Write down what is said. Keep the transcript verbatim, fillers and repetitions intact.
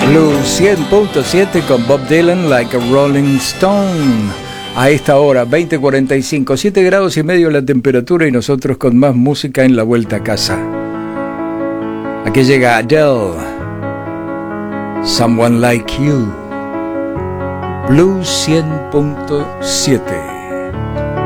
Blue cien punto siete con Bob Dylan, Like a Rolling Stone. A esta hora, veinte cuarenta y cinco, siete grados y medio la temperatura y nosotros con más música en la vuelta a casa. Aquí llega Adele, Someone Like You. Blue cien punto siete.